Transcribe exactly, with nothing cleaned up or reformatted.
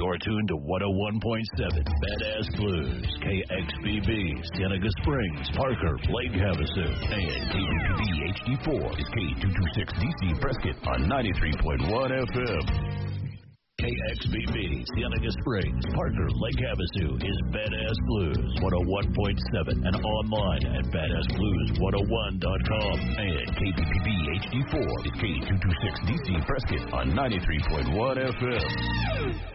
You're tuned to one oh one point seven Badass Blues, K X B B, Cienega Springs, Parker, Lake Havasu, and K P P B H D four is K two twenty-six D C Prescott on ninety-three point one F M. K X B B, Cienega Springs, Parker, Lake Havasu is Badass Blues one oh one point seven and online at badass blues one oh one dot com. And K P P B H D four is K two twenty-six D C Prescott on ninety-three point one F M.